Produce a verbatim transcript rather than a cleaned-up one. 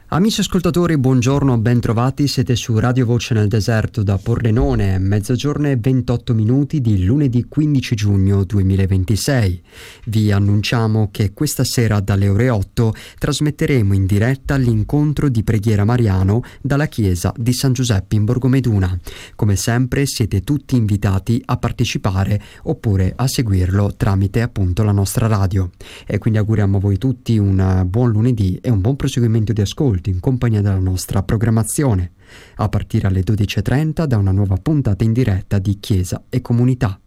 Amici ascoltatori, buongiorno, ben trovati, siete su Radio Voce nel Deserto da Pordenone, mezzogiorno e ventotto minuti di lunedì quindici giugno duemilaventisei. Vi annunciamo che questa sera dalle ore otto trasmetteremo in diretta l'incontro di preghiera mariano dalla chiesa di San Giuseppe in Borgomeduna. Come sempre siete tutti invitati a partecipare oppure a seguirlo tramite appunto la nostra radio. E quindi auguriamo a voi tutti un buon lunedì e un buon proseguimento di ascolto in compagnia della nostra programmazione, a partire alle dodici e trenta da una nuova puntata in diretta di Chiesa e Comunità.